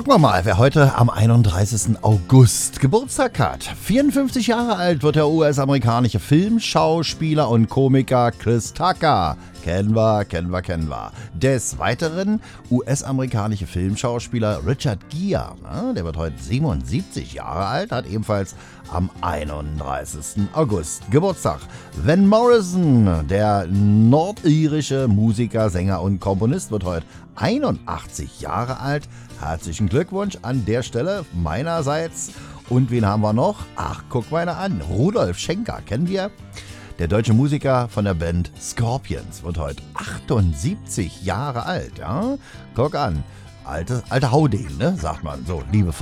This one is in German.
Gucken wir mal, wer heute am 31. August Geburtstag hat. 54 Jahre alt wird der US-amerikanische Filmschauspieler und Komiker Chris Tucker. Kennen wir. Des Weiteren US-amerikanische Filmschauspieler Richard Gere. Der wird heute 77 Jahre alt, hat ebenfalls am 31. August Geburtstag. Van Morrison, der nordirische Musiker, Sänger und Komponist, wird heute 81 Jahre alt. Herzlichen Glückwunsch an der Stelle meinerseits. Und wen haben wir noch? Ach, guck mal einer an. Rudolf Schenker, kennen wir? Der deutsche Musiker von der Band Scorpions wird heute 78 Jahre alt. Ja? Guck an. Alte Haudegen, ne? Sagt man so, liebevoll.